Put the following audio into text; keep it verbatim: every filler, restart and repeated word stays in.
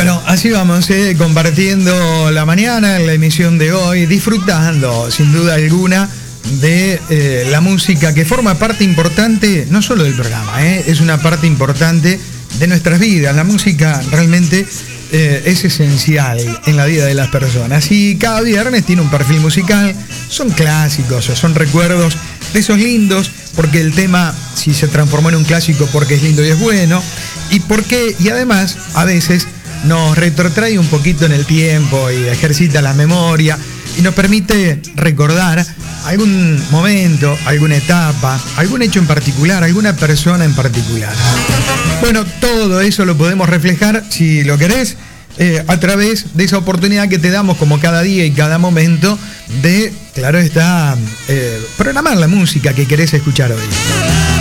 Bueno, así vamos, eh, compartiendo la mañana en la emisión de hoy, disfrutando sin duda alguna de eh, la música que forma parte importante, no solo del programa, eh, es una parte importante de nuestras vidas. La música realmente eh, es esencial en la vida de las personas y cada viernes tiene un perfil musical, son clásicos o son recuerdos de esos lindos, porque el tema, si se transformó en un clásico, porque es lindo y es bueno, y porque, y además, a veces nos retrotrae un poquito en el tiempo y ejercita la memoria y nos permite recordar algún momento, alguna etapa, algún hecho en particular, alguna persona en particular. Bueno, todo eso lo podemos reflejar, si lo querés, eh, a través de esa oportunidad que te damos como cada día y cada momento de, claro está, eh, programar la música que querés escuchar hoy.